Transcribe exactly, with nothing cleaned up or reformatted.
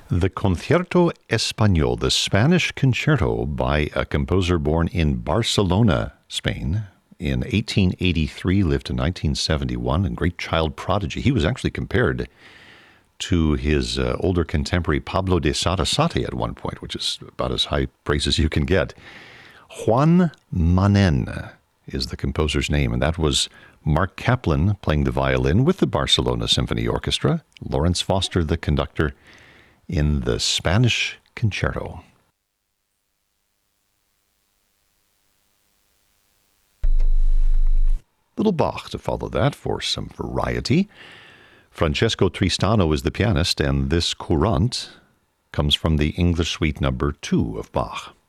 The Concierto Español, the Spanish concerto by a composer born in Barcelona, Spain, in eighteen eighty-three, lived to nineteen seventy-one, and great child prodigy. He was actually compared to his uh, older contemporary Pablo de Sarasate at one point, which is about as high praise as you can get. Juan Manen is the composer's name, and that was Mark Kaplan playing the violin with the Barcelona Symphony Orchestra, Lawrence Foster, the conductor, in the Spanish Concerto. Little Bach to follow that for some variety. Francesco Tristano is the pianist, and this courant comes from the English Suite number two of Bach.